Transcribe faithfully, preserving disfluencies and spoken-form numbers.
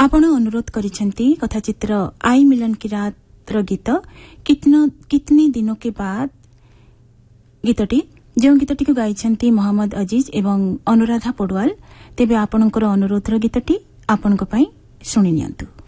आपण अनुरोध करिसेंती कथाचित्र आई मिलन की रात रो गीत कितनो कितने दिनों के बाद गीतटी जो गीतटी को गाइछंती मोहम्मद अजीज एवं अनुराधा पडवाल। तेबे आपणकर अनुरोधर गीतटी आपणक पई सुनि नियंतु।